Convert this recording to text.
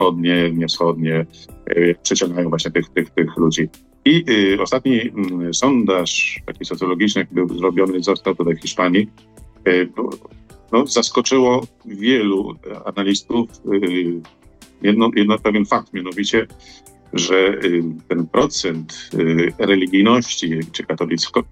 nie wschodnie, przyciągają właśnie tych ludzi. I ostatni sondaż taki socjologiczny, jaki był zrobiony, został tutaj w Hiszpanii, zaskoczyło wielu analistów pewien fakt, mianowicie, że ten procent religijności czy